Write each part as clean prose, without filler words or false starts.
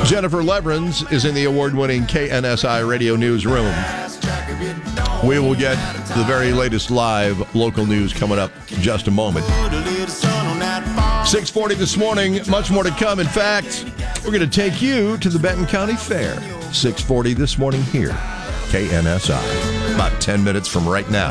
Jennifer Leverins is in the award-winning KNSI Radio Newsroom. We will get the very latest live local news coming up in just a moment. 6:40 this morning, much more to come. In fact, we're going to take you to the Benton County Fair. 6:40 this morning here, KNSI. About 10 minutes from right now.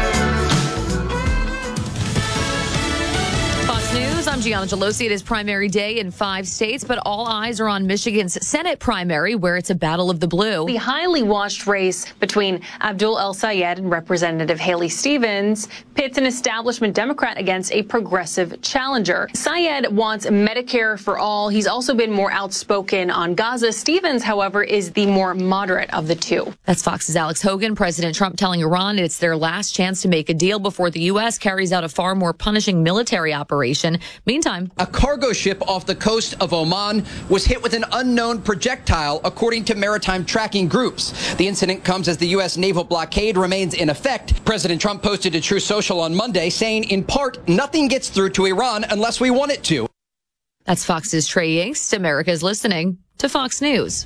I'm Gianna Gelosi. It is primary day in 5 states, but all eyes are on Michigan's Senate primary, where it's a battle of the blue. The highly watched race between Abdul El-Sayed and Representative Haley Stevens pits an establishment Democrat against a progressive challenger. Sayed wants Medicare for all. He's also been more outspoken on Gaza. Stevens, however, is the more moderate of the two. That's Fox's Alex Hogan. President Trump telling Iran it's their last chance to make a deal before the U.S. carries out a far more punishing military operation. Meantime, a cargo ship off the coast of Oman was hit with an unknown projectile, according to maritime tracking groups. The incident comes as the U.S. naval blockade remains in effect. President Trump posted to Truth Social on Monday, saying, in part, nothing gets through to Iran unless we want it to. That's Fox's Trey Yingst. America's listening to Fox News.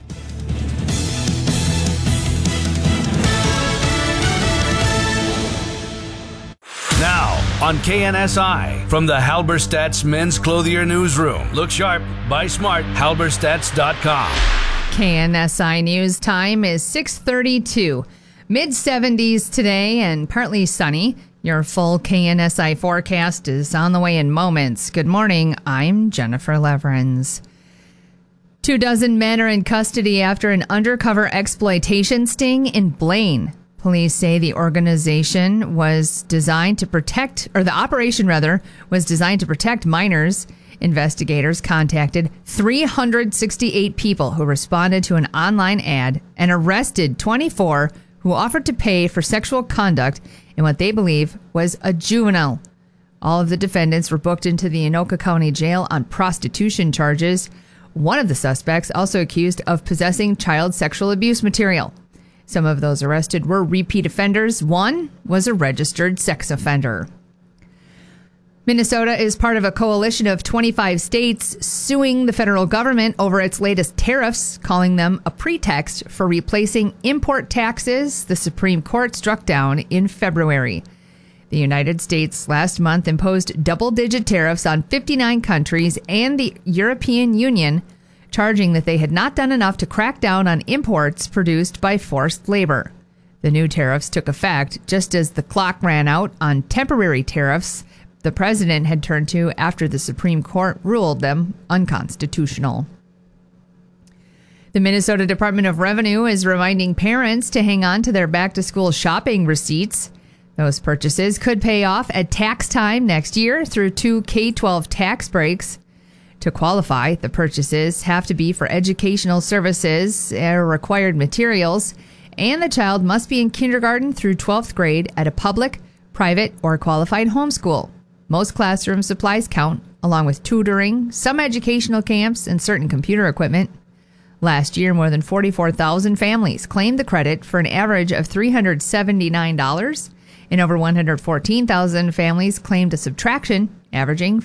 Now, on KNSI, from the Halberstadt's Men's Clothier Newsroom. Look sharp, buy smart, halberstads.com. KNSI News time is 6:32. Mid-70s today and partly sunny. Your full KNSI forecast is on the way in moments. Good morning, I'm Jennifer Leverins. 24 men are in custody after an undercover exploitation sting in Blaine. Police say the operation was designed to protect minors. Investigators contacted 368 people who responded to an online ad and arrested 24 who offered to pay for sexual conduct in what they believe was a juvenile. All of the defendants were booked into the Anoka County Jail on prostitution charges. One of the suspects also accused of possessing child sexual abuse material. Some of those arrested were repeat offenders. One was a registered sex offender. Minnesota is part of a coalition of 25 states suing the federal government over its latest tariffs, calling them a pretext for replacing import taxes the Supreme Court struck down in February. The United States last month imposed double-digit tariffs on 59 countries and the European Union, charging that they had not done enough to crack down on imports produced by forced labor. The new tariffs took effect just as the clock ran out on temporary tariffs the president had turned to after the Supreme Court ruled them unconstitutional. The Minnesota Department of Revenue is reminding parents to hang on to their back-to-school shopping receipts. Those purchases could pay off at tax time next year through 2 K-12 tax breaks. To qualify, the purchases have to be for educational services or required materials, and the child must be in kindergarten through 12th grade at a public, private, or qualified homeschool. Most classroom supplies count, along with tutoring, some educational camps, and certain computer equipment. Last year, more than 44,000 families claimed the credit for an average of $379, and over 114,000 families claimed a subtraction, averaging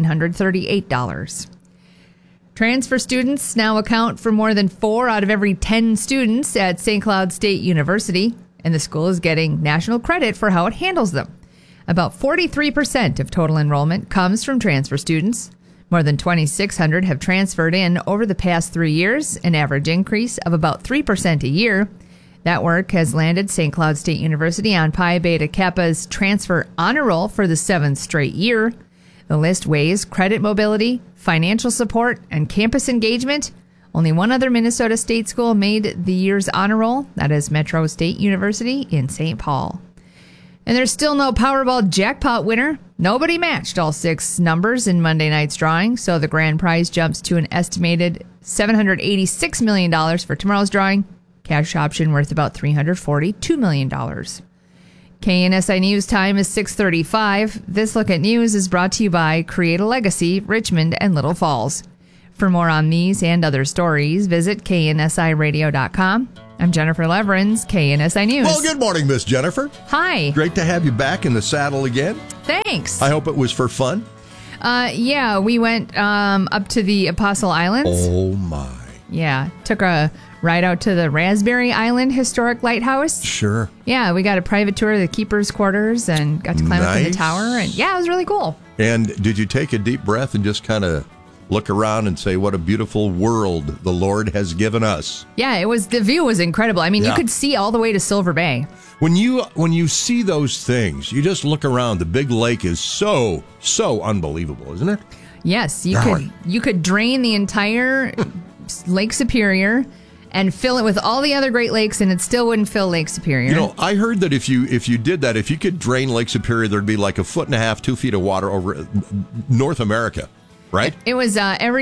$1,438. Transfer students now account for more than 4 out of every 10 students at St. Cloud State University, and the school is getting national credit for how it handles them. About 43% of total enrollment comes from transfer students. More than 2,600 have transferred in over the past 3 years, an average increase of about 3% a year. That work has landed St. Cloud State University on Pi Beta Kappa's transfer honor roll for the 7th straight year. The list weighs credit mobility, financial support, and campus engagement. Only one other Minnesota state school made the year's honor roll. That is Metro State University in St. Paul. And there's still no Powerball jackpot winner. Nobody matched all 6 numbers in Monday night's drawing, so the grand prize jumps to an estimated $786 million for tomorrow's drawing. Cash option worth about $342 million. KNSI News time is 6:35. This look at news is brought to you by Create a Legacy, Richmond and Little Falls. For more on these and other stories, visit KNSIRadio.com. I'm Jennifer Leverins, KNSI News. Well, good morning, Miss Jennifer. Hi. Great to have you back in the saddle again. Thanks. I hope it was for fun. Yeah, we went up to the Apostle Islands. Oh, my. Yeah. Took a ride out to the Raspberry Island Historic Lighthouse. Sure. Yeah, we got a private tour of the keeper's quarters and got to climb up in the tower. And yeah, it was really cool. And did you take a deep breath and just kind of look around and say, what a beautiful world the Lord has given us? Yeah, the view was incredible. I mean, you could see all the way to Silver Bay. When you see those things, you just look around. The big lake is so unbelievable, isn't it? Yes, you could drain the entire Lake Superior and fill it with all the other Great Lakes, and it still wouldn't fill Lake Superior. You know, I heard that if you did that, if you could drain Lake Superior, there'd be like 1.5 feet, 2 feet of water over North America, right? It was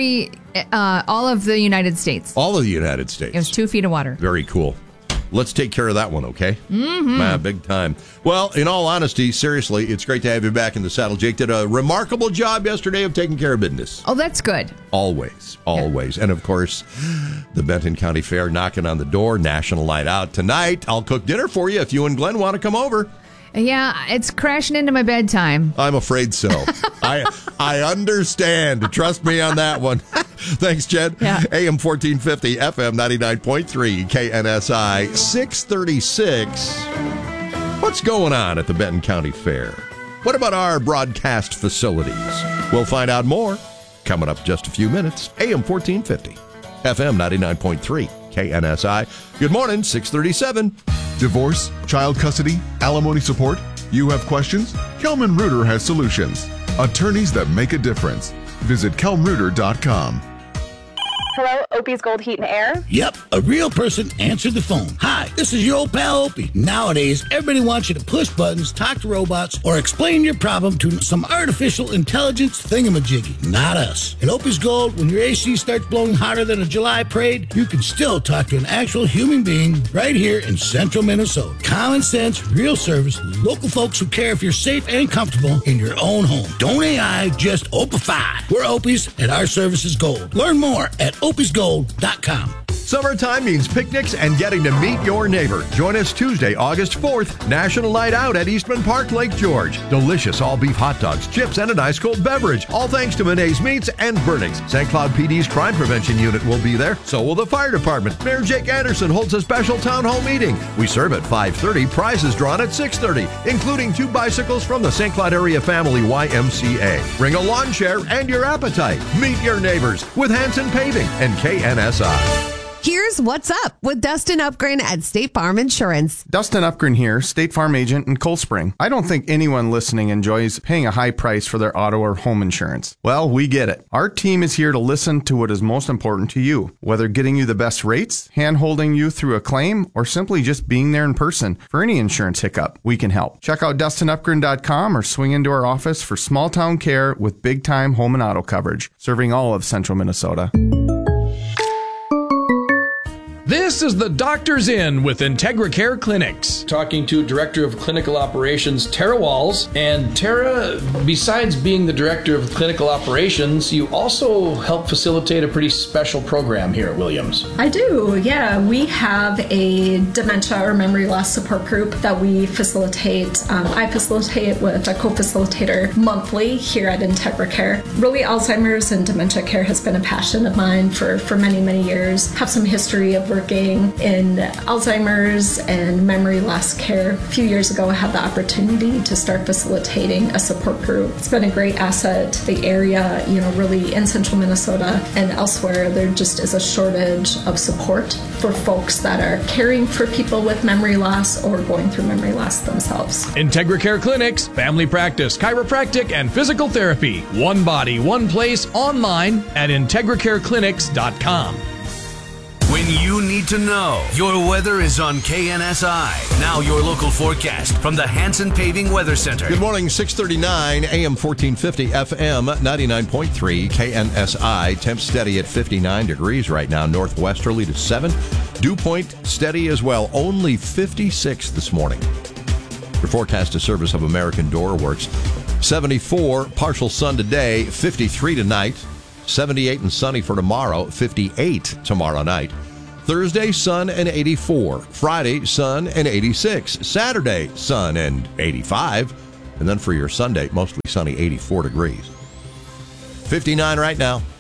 all of the United States. All of the United States. It was 2 feet of water. Very cool. Let's take care of that one, okay? Mm-hmm. Big time. Well, in all honesty, seriously, it's great to have you back in the saddle. Jake did a remarkable job yesterday of taking care of business. Oh, that's good. Always. Yeah. And, of course, the Benton County Fair knocking on the door, National Night Out tonight. I'll cook dinner for you if you and Glenn want to come over. Yeah, it's crashing into my bedtime. I'm afraid so. I understand. Trust me on that one. Thanks, Jen. Yeah. AM 1450, FM 99.3, KNSI 636. What's going on at the Benton County Fair? What about our broadcast facilities? We'll find out more coming up just a few minutes. AM 1450, FM 99.3, KNSI. Good morning, 637. Divorce, child custody, alimony support? You have questions? Kelman Reuter has solutions. Attorneys that make a difference. Visit kelmreuter.com. Hello, Opie's Gold Heat and Air? Yep, a real person answered the phone. Hi, this is your old pal Opie. Nowadays, everybody wants you to push buttons, talk to robots, or explain your problem to some artificial intelligence thingamajiggy. Not us. At Opie's Gold, when your AC starts blowing hotter than a July parade, you can still talk to an actual human being right here in central Minnesota. Common sense, real service, local folks who care if you're safe and comfortable in your own home. Don't AI, just Opify. We're Opie's, and our service is gold. Learn more at opiesgold.com. Summertime means picnics and getting to meet your neighbor. Join us Tuesday, August 4th, National Night Out at Eastman Park, Lake George. Delicious all-beef hot dogs, chips, and an ice-cold beverage. All thanks to Monet's Meats and Burnings. St. Cloud PD's Crime Prevention Unit will be there. So will the fire department. Mayor Jake Anderson holds a special town hall meeting. We serve at 5:30, prizes drawn at 6:30, including 2 bicycles from the St. Cloud Area Family YMCA. Bring a lawn chair and your appetite. Meet your neighbors with Hanson Paving and KNSI. Here's what's up with Dustin Upgren at State Farm Insurance. Dustin Upgren here, State Farm agent in Cold Spring. I don't think anyone listening enjoys paying a high price for their auto or home insurance. Well, we get it. Our team is here to listen to what is most important to you, whether getting you the best rates, hand-holding you through a claim, or simply just being there in person for any insurance hiccup. We can help. Check out DustinUpgren.com or swing into our office for small-town care with big-time home and auto coverage, serving all of central Minnesota. This is the Doctor's In with IntegraCare Clinics. Talking to Director of Clinical Operations, Tara Walls. And Tara, besides being the Director of Clinical Operations, you also help facilitate a pretty special program here at Williams. I do, yeah. We have a dementia or memory loss support group that we facilitate. I facilitate with a co-facilitator monthly here at IntegraCare. Really, Alzheimer's and dementia care has been a passion of mine for many, many years. Have some history of working in Alzheimer's and memory loss care. A few years ago, I had the opportunity to start facilitating a support group. It's been a great asset to the area, really in central Minnesota and elsewhere. There just is a shortage of support for folks that are caring for people with memory loss or going through memory loss themselves. IntegraCare Clinics, family practice, chiropractic, and physical therapy. One body, one place, online at IntegraCareClinics.com. When you need to know, your weather is on KNSI. Now your local forecast from the Hanson Paving Weather Center. Good morning, 639, AM 1450, FM 99.3, KNSI. Temp steady at 59 degrees right now, northwesterly to 7. Dew point steady as well, only 56 this morning. Your forecast is service of American Door Works. 74, partial sun today, 53 tonight. 78 and sunny for tomorrow, 58 tomorrow night. Thursday, sun and 84. Friday, sun and 86. Saturday, sun and 85. And then for your Sunday, mostly sunny, 84 degrees. 59 right now.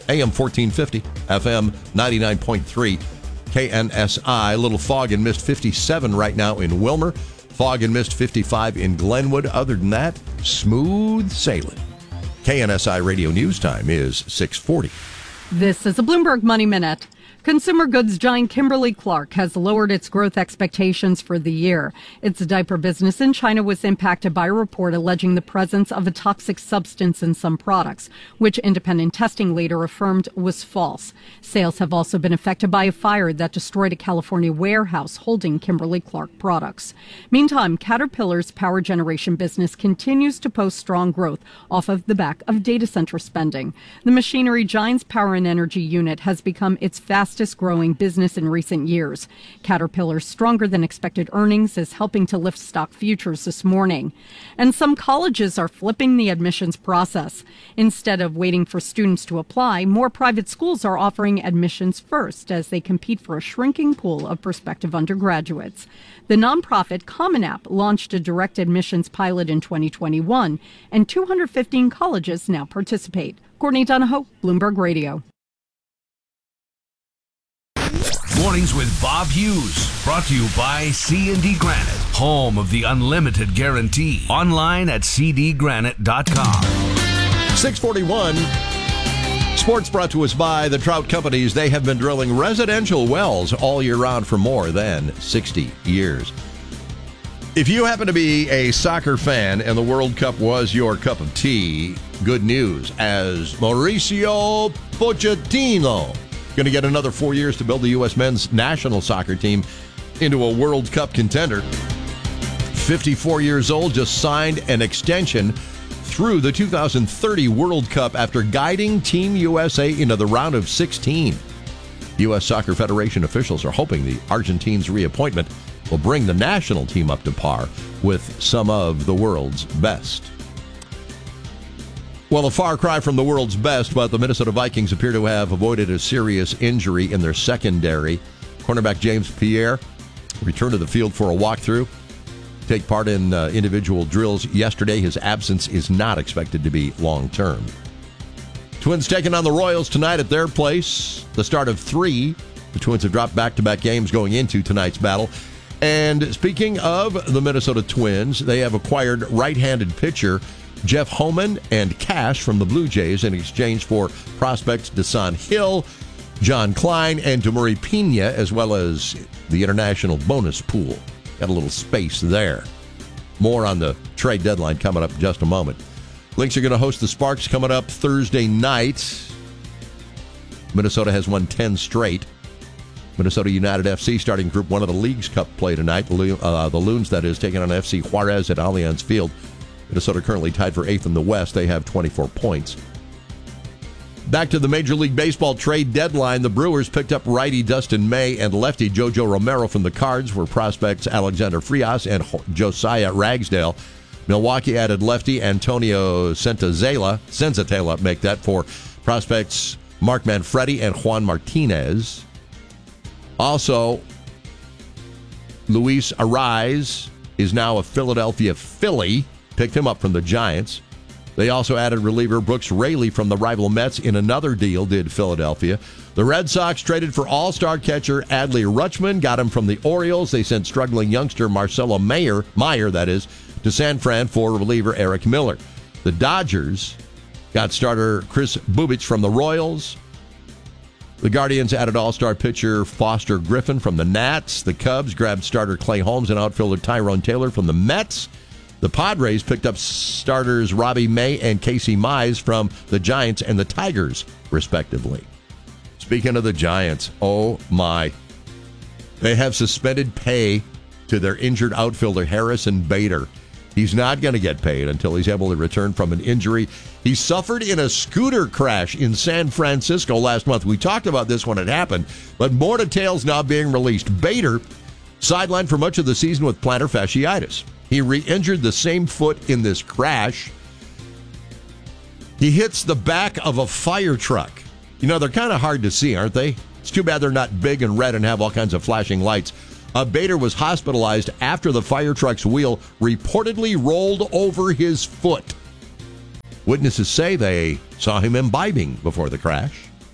AM 1450, FM 99.3, KNSI. A little fog and mist, 57 right now in Wilmer. Fog and mist, 55 in Glenwood. Other than that, smooth sailing. KNSI Radio News Time is 6:40. This is a Bloomberg Money Minute. Consumer goods giant Kimberly-Clark has lowered its growth expectations for the year. Its diaper business in China was impacted by a report alleging the presence of a toxic substance in some products, which independent testing later affirmed was false. Sales have also been affected by a fire that destroyed a California warehouse holding Kimberly-Clark products. Meantime, Caterpillar's power generation business continues to post strong growth off of the back of data center spending. The machinery giant's power and energy unit has become its fastest growing business in recent years. Caterpillar's stronger than expected earnings is helping to lift stock futures this morning. And some colleges are flipping the admissions process. Instead of waiting for students to apply, more private schools are offering admissions first as they compete for a shrinking pool of prospective undergraduates. The nonprofit Common App launched a direct admissions pilot in 2021, and 215 colleges now participate. Courtney Donahoe, Bloomberg Radio. Mornings with Bob Hughes, brought to you by C&D Granite, home of the unlimited guarantee. Online at cdgranite.com. 641. Sports brought to us by the Trout Companies. They have been drilling residential wells all year round for more than 60 years. If you happen to be a soccer fan and the World Cup was your cup of tea, good news, as Mauricio Pochettino going to get another 4 years to build the U.S. men's national soccer team into a World Cup contender. 54 years old, just signed an extension through the 2030 World Cup after guiding Team USA into the round of 16. U.S. Soccer Federation officials are hoping the Argentines' reappointment will bring the national team up to par with some of the world's best. Well, a far cry from the world's best, but the Minnesota Vikings appear to have avoided a serious injury in their secondary. Cornerback James Pierre returned to the field for a walkthrough, take part in individual drills yesterday. His absence is not expected to be long-term. Twins taking on the Royals tonight at their place. The start of 3. The Twins have dropped back-to-back games going into tonight's battle. And speaking of the Minnesota Twins, they have acquired right-handed pitcher Jeff Homan and cash from the Blue Jays in exchange for prospects Desan Hill, John Klein, and Demuri Pena, as well as the international bonus pool. Got a little space there. More on the trade deadline coming up in just a moment. Lynx are going to host the Sparks coming up Thursday night. Minnesota has won 10 straight. Minnesota United FC starting Group 1 of the League's Cup play tonight. The Loons, that is, taking on FC Juarez at Allianz Field. Minnesota currently tied for 8th in the West. They have 24 points. Back to the Major League Baseball trade deadline. The Brewers picked up righty Dustin May and lefty Jojo Romero from the Cards for prospects Alexander Frias and Josiah Ragsdale. Milwaukee added lefty Antonio Senzatela, make that, for prospects Mark Manfredi and Juan Martinez. Also, Luis Arraez is now a Philadelphia Philly. Picked him up from the Giants. They also added reliever Brooks Raley from the rival Mets in another deal, did Philadelphia. The Red Sox traded for all-star catcher Adley Rutschman, got him from the Orioles. They sent struggling youngster Marcelo Meyer, that is, to San Fran for reliever Eric Miller. The Dodgers got starter Chris Bubich from the Royals. The Guardians added all-star pitcher Foster Griffin from the Nats. The Cubs grabbed starter Clay Holmes and outfielder Tyrone Taylor from the Mets. The Padres picked up starters Robbie May and Casey Mize from the Giants and the Tigers, respectively. Speaking of the Giants, oh my. They have suspended pay to their injured outfielder Harrison Bader. He's not going to get paid until he's able to return from an injury he suffered in a scooter crash in San Francisco last month. We talked about this when it happened, but more details now being released. Bader sidelined for much of the season with plantar fasciitis. He re-injured the same foot in this crash. He hits the back of a fire truck. You know, they're kind of hard to see, aren't they? It's too bad they're not big and red and have all kinds of flashing lights. Bader was hospitalized after the fire truck's wheel reportedly rolled over his foot. Witnesses say they saw him imbibing before the crash.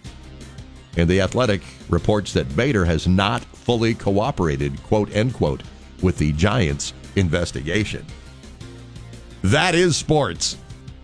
And The Athletic reports that Bader has not fully cooperated, quote, end quote, with the Giants' investigation. That is sports.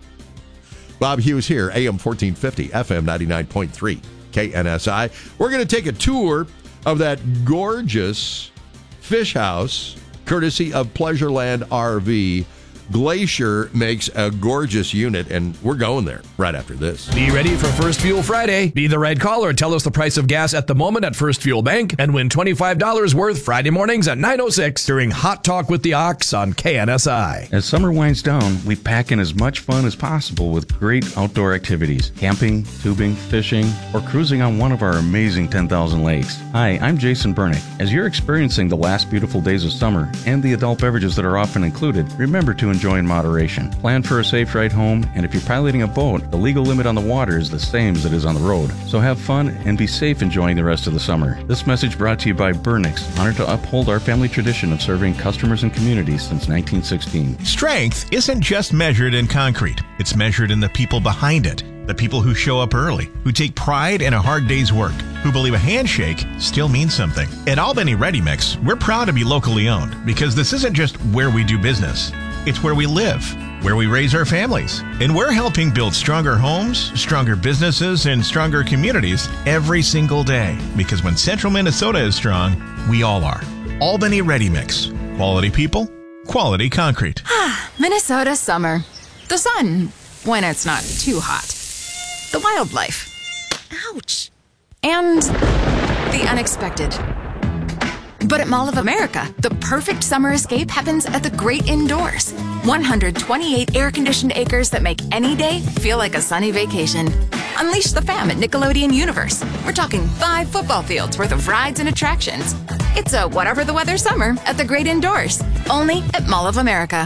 Bob Hughes here, AM 1450, FM 99.3, KNSI. We're going to take a tour of that gorgeous fish house, courtesy of Pleasureland RV. Glacier makes a gorgeous unit, and we're going there right after this. Be ready for First Fuel Friday. Be the right caller and tell us the price of gas at the moment at First Fuel Bank and win $25 worth Friday mornings at 9:06 during Hot Talk with the Ox on KNSI. As summer winds down, we pack in as much fun as possible with great outdoor activities. Camping, tubing, fishing, or cruising on one of our amazing 10,000 lakes. Hi, I'm Jason Bernick. As you're experiencing the last beautiful days of summer and the adult beverages that are often included, remember to enjoy in moderation. Plan for a safe ride home, and if you're piloting a boat, the legal limit on the water is the same as it is on the road. So have fun and be safe enjoying the rest of the summer. This message brought to you by Burnix, honored to uphold our family tradition of serving customers and communities since 1916. Strength isn't just measured in concrete. It's measured in the people behind it. The people who show up early, who take pride in a hard day's work, who believe a handshake still means something. At Albany Ready Mix, we're proud to be locally owned because this isn't just where we do business. It's where we live, where we raise our families. And we're helping build stronger homes, stronger businesses, and stronger communities every single day. Because when Central Minnesota is strong, we all are. Albany Ready Mix. Quality people, quality concrete. Minnesota summer. The sun, when it's not too hot. The wildlife. Ouch. And the unexpected. But at Mall of America, the perfect summer escape happens at the great indoors. 128 air-conditioned acres that make any day feel like a sunny vacation. Unleash the fam at Nickelodeon Universe. We're talking 5 football fields worth of rides and attractions. It's a whatever the weather summer at the great indoors. Only at Mall of America.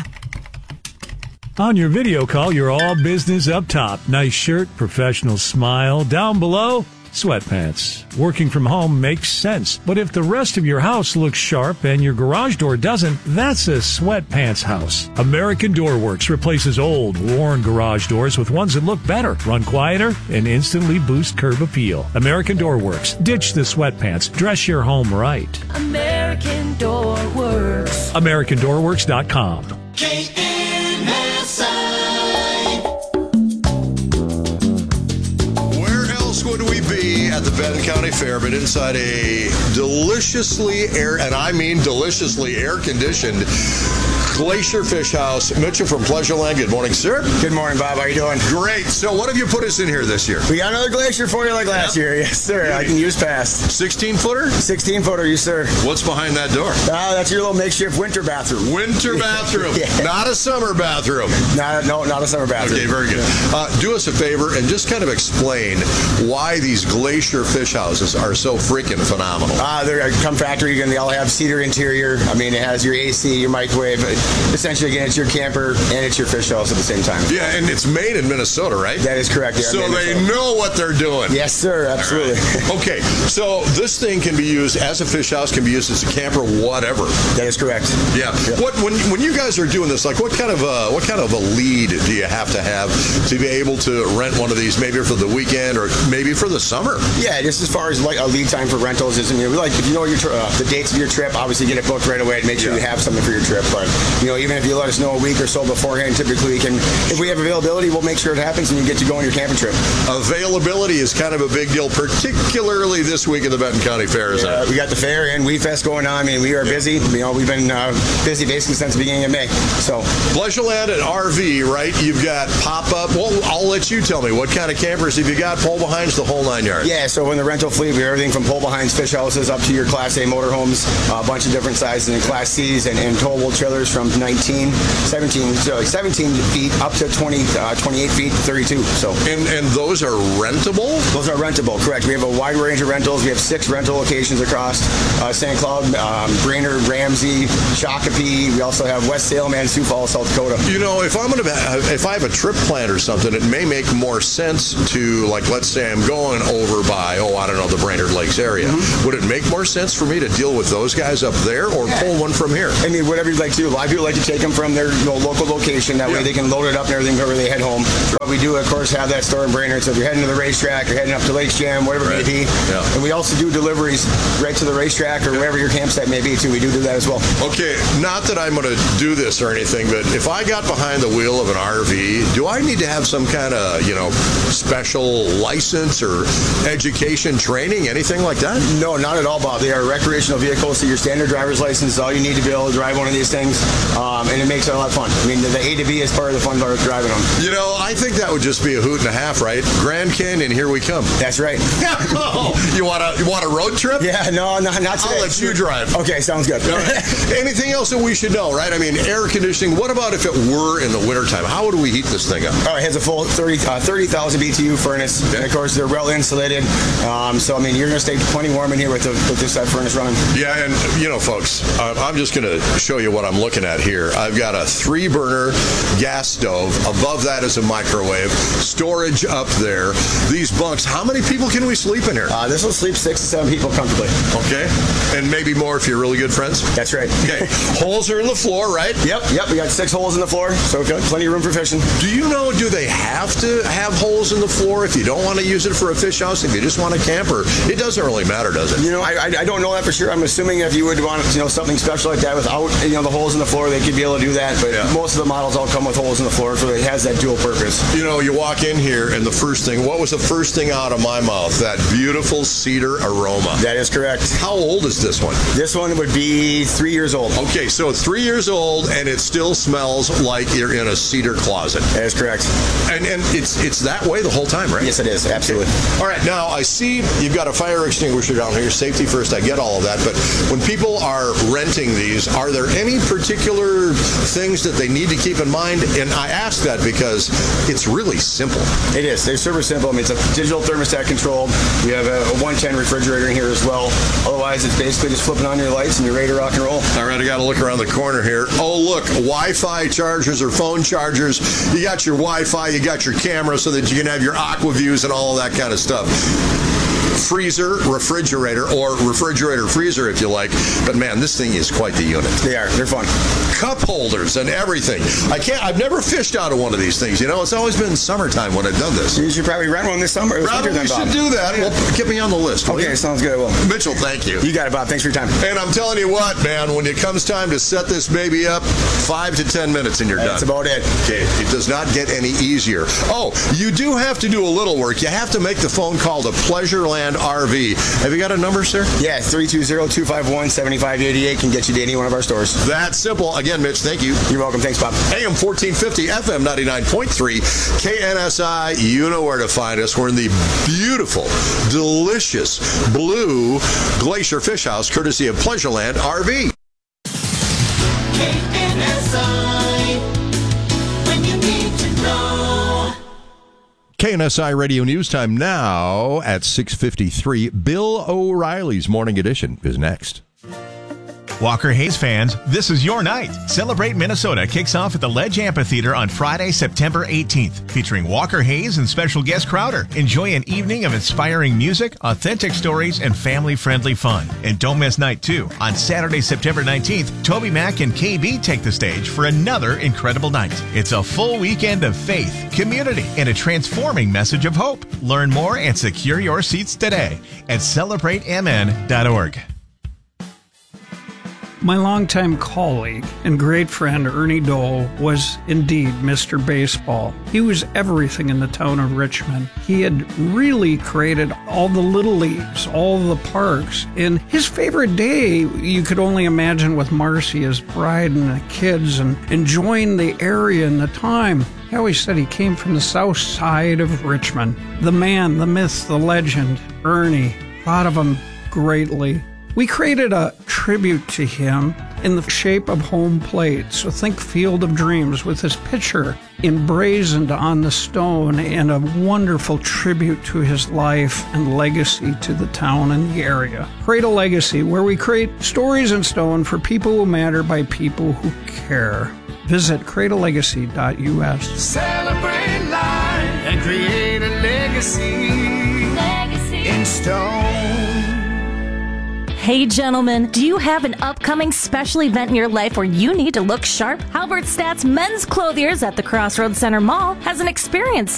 On your video call, you're all business up top. Nice shirt, professional smile. Down below, sweatpants. Working from home makes sense. But if the rest of your house looks sharp and your garage door doesn't, that's a sweatpants house. American Door Works replaces old, worn garage doors with ones that look better, run quieter, and instantly boost curb appeal. American Door Works. Ditch the sweatpants. Dress your home right. American Door Works. AmericanDoorWorks.com. Would we be at the Benton County Fair, but inside a deliciously air-conditioned Glacier Fish House. Mitchell from Pleasureland. Good morning, sir. Good morning, Bob. How you doing? Great. So what have you put us in here this year? We got another Glacier for you like last year. Yes, sir. I can use fast. 16-footer? 16-footer, yes, sir. What's behind that door? That's your little makeshift winter bathroom. Winter bathroom. Yeah. Not a summer bathroom. Not a summer bathroom. Okay, very good. Do us a favor and just kind of explain why these Glacier Fish Houses are so freaking phenomenal. They're come factory, and they all have cedar interior. I mean, it has your AC, your microwave. Essentially, again, it's your camper and it's your fish house at the same time. Yeah, and it's made in Minnesota, right? That is correct. Yeah, so they know what they're doing. Yes, sir. Absolutely. Right. Okay, so this thing can be used as a fish house, can be used as a camper, whatever. That is correct. Yeah. Yep. When you guys are doing this, like what kind of a lead do you have to be able to rent one of these, maybe for the weekend or maybe for the summer? Yeah, just as far as like a lead time for rentals is, if you know the dates of your trip, obviously get it booked right away to make sure you have something for your trip. But even if you let us know a week or so beforehand, typically if we have availability, we'll make sure it happens and you get to go on your camping trip. Availability is kind of a big deal, particularly this week at the Benton County Fair. We got the fair and Wheat Fest going on. I mean, we are busy. We've been busy basically since the beginning of May. So Pleasureland and RV, right? You've got pop-up. Well, I'll let you tell me what kind of campers have you got? Pull behinds, the whole 9 yards. Yeah, so in the rental fleet, we have everything from pull behinds, fish houses up to your Class A motorhomes, a bunch of different sizes, and Class C's and towable trailers from 17 feet up to 28 feet, 32. So and those are rentable? Those are rentable, correct. We have a wide range of rentals. We have 6 rental locations across St. Cloud, Brainerd, Ramsey, Shakopee. We also have West Salem and Sioux Falls, South Dakota. If I have a trip planned or something, it may make more sense to, like, let's say I'm going over by, the Brainerd Lakes area. Mm-hmm. Would it make more sense for me to deal with those guys up there or pull one from here? I mean, whatever you'd like to do. A lot of people like to take them from their local location. That way they can load it up and everything wherever they head home. But we do, of course, have that store in Brainerd. So if you're heading to the racetrack, you're heading up to Lakes Jam, whatever it may be. Yeah. And we also do deliveries right to the racetrack or wherever your campsite may be, too. We do that as well. Okay, not that I'm going to do this or anything, but if I got behind the wheel of an RV, do I need to have some kind of, special license or education training, anything like that? No, not at all, Bob. They are recreational vehicles, so your standard driver's license is all you need to be able to drive one of these things, and it makes it a lot of fun. I mean, the A to B is part of the fun part of driving them. I think that would just be a hoot and a half, right? Grand Canyon, here we come. That's right. You want a road trip? Yeah, no, not today. I'll let you drive. Okay, sounds good. Anything else that we should know, right? I mean, air conditioning. What about if it were in the wintertime? How would we heat this thing up? Oh, it has a full 30,000 BTU furnace. Okay. And of course, they're well insulated. So, I mean, you're going to stay plenty warm in here with this furnace running. Yeah, and, folks, I'm just going to show you what I'm looking at here. I've got a 3-burner gas stove. Above that is a microwave. Storage up there. These bunks, how many people can we sleep in here? This will sleep 6 to 7 people comfortably. Okay. And maybe more if you're really good friends? That's right. Okay. Holes are in the floor, right? Yep. We got 6 holes in the floor, so we've got plenty of room for fishing. Do they have to have holes in the floor if you don't want to use it for a fish house, if you just want to camp, or it doesn't really matter, does it? I don't know that for sure. I'm assuming if you would want, something special like that without, the holes in the floor, they could be able to do that, but most of the models all come with holes in the floor, so it has that dual purpose. You walk in here, and what was the first thing out of my mouth? That beautiful cedar aroma. That is correct. How old is this one? This one would be 3 years old. Okay, so 3 years old, and it still smells like you're in a cedar closet. That is correct. And it's that way the whole time, right? Yes, it is. Absolutely. Okay. All right, now I see you've got a fire extinguisher down here. Safety first, I get all of that. But when people are renting these, are there any particular things that they need to keep in mind? And I ask that because it's really simple. It is. They're super simple. I mean, it's a digital thermostat controlled. We have a 110 refrigerator in here as well. Otherwise, it's basically just flipping on your lights and you're ready to rock and roll. All right, I got to look around the corner here. Oh, look, Wi-Fi chargers or phone chargers. You got your Wi-Fi, you got your camera so that you can have your aqua views and all of that kind of stuff. Freezer, refrigerator, or refrigerator freezer if you like. But man, this thing is quite the unit. They're fun. Cup holders and everything. I've never fished out of one of these things. It's always been summertime when I've done this. You should probably rent one this summer. Probably should do that. Yeah. Well, get me on the list. Okay, sounds good. Well, Mitchell, thank you. You got it, Bob. Thanks for your time. And I'm telling you what, man, when it comes time to set this baby up, 5 to 10 minutes and you're done. That's about it. Okay, it does not get any easier. Oh, you do have to do a little work. You have to make the phone call to Pleasureland RV. Have you got a number, sir? Yeah, 320-251-7588 can get you to any one of our stores. That's simple. Again, Mitch, thank you. You're welcome. Thanks, Bob. AM 1450, FM 99.3, KNSI. You know where to find us. We're in the beautiful, delicious blue Glacier Fish House, courtesy of Pleasureland RV. KNSI, when you need to know. KNSI Radio News Time now at 6:53. Bill O'Reilly's Morning Edition is next. Walker Hayes fans, this is your night. Celebrate Minnesota kicks off at the Ledge Amphitheater on Friday, September 18th, featuring Walker Hayes and special guest Crowder. Enjoy an evening of inspiring music, authentic stories, and family-friendly fun. And don't miss night 2. On Saturday, September 19th, Toby Mac and KB take the stage for another incredible night. It's a full weekend of faith, community, and a transforming message of hope. Learn more and secure your seats today at celebratemn.org. My longtime colleague and great friend Ernie Dole was indeed Mr. Baseball. He was everything in the town of Richmond. He had really created all the little leagues, all the parks. And his favorite day, you could only imagine with Marcy, his bride, and the kids, and enjoying the area and the time. He always said he came from the south side of Richmond. The man, the myth, the legend, Ernie, thought of him greatly. We created a tribute to him in the shape of home plate. So think Field of Dreams with his picture emblazoned on the stone, and a wonderful tribute to his life and legacy to the town and the area. Create a Legacy, where we create stories in stone for people who matter by people who care. Visit createalegacy.us. Celebrate life and create a legacy in stone. Hey gentlemen, do you have an upcoming special event in your life where you need to look sharp? Halbert Stats Men's Clothiers at the Crossroads Center Mall has an experienced